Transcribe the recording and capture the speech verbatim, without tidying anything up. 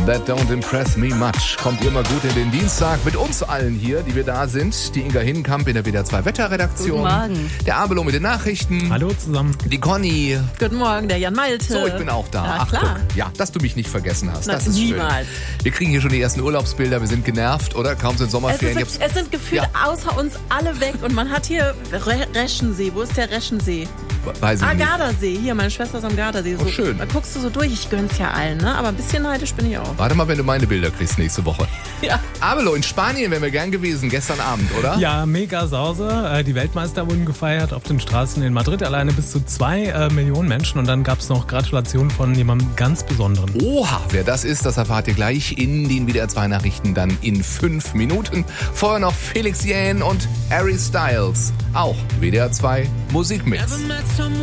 That don't impress me much. Kommt immer gut in den Dienstag mit uns allen hier, die wir da sind. Die Inga Hinnenkamp in der W D R zwei Wetterredaktion. Guten Morgen. Der Abelo mit den Nachrichten. Hallo zusammen. Die Conny. Guten Morgen, der Jan Malte. So, ich bin auch da. Ja, Ach, klar. guck. Ja, dass du mich nicht vergessen hast. Na, das ist niemals. schön. Wir kriegen hier schon die ersten Urlaubsbilder. Wir sind genervt, oder? Kaum sind Es, Sommerferien. ist, es sind gefühlt Ja. außer uns alle weg und man hat hier Re Reschensee. Wo ist der Reschensee? Weiß ich Ah, nicht. Gardasee. Hier, meine Schwester ist am Gardasee. So, Oh, schön. Da guckst du so durch. Ich gönn's ja allen, ne? Aber ein bisschen neidisch bin ich auch. Warte mal, wenn du meine Bilder kriegst nächste Woche. Ja. Abelo, in Spanien wären wir gern gewesen, gestern Abend, oder? Ja, mega Sause. Die Weltmeister wurden gefeiert auf den Straßen in Madrid. Alleine bis zu zwei äh, Millionen Menschen. Und dann gab es noch Gratulationen von jemandem ganz Besonderen. Oha, wer das ist, das erfahrt ihr gleich in den W D R zwei Nachrichten dann in fünf Minuten. Vorher noch Felix Jähn und Harry Styles. Auch W D R zwei Musikmix.